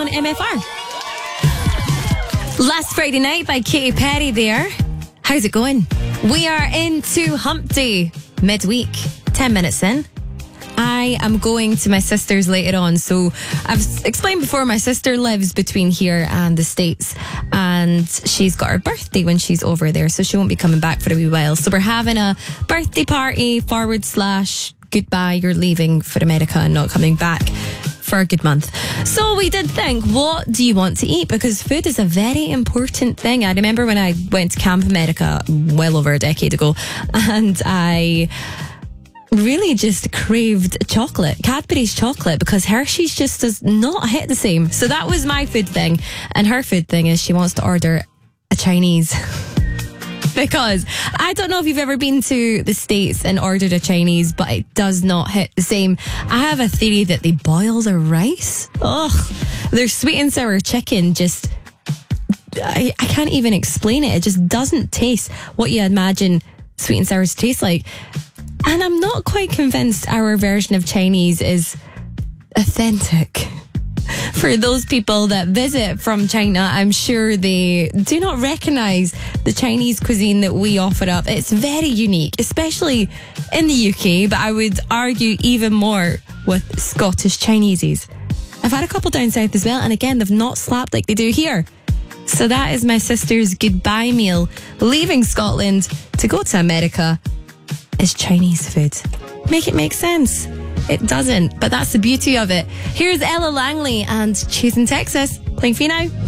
on MFR. Last Friday Night by Katy Perry there. How's it going? We are into Hump Day midweek. 10 minutes in. I am going to my sister's later on. So I've explained before, my sister lives between here and the States, and she's got her birthday when she's over there, so she won't be coming back for a wee while. So we're having a birthday party / goodbye, you're leaving for America and not coming back for a good month. So we did think, what do you want to eat? Because food is a very important thing. I remember when I went to Camp America well over a decade ago, and I really just craved chocolate, Cadbury's chocolate, because Hershey's just does not hit the same. So that was my food thing. And her food thing is she wants to order a Chinese. Because I don't know if you've ever been to the States and ordered a Chinese, but it does not hit the same. I have a theory that they boil their rice. Ugh, their sweet and sour chicken just, I can't even explain it. It just doesn't taste what you imagine sweet and sour to taste like. And I'm not quite convinced our version of Chinese is authentic. For those people that visit from China, I'm sure they do not recognise the Chinese cuisine that we offer up. It's very unique, especially in the UK, but I would argue even more with Scottish Chineses. I've had a couple down south as well, and again, they've not slapped like they do here. So that is my sister's goodbye meal, leaving Scotland to go to America, is Chinese food. Make it make sense. It doesn't, but that's the beauty of it. Here's Ella Langley and Chasing Texas, playing for you now.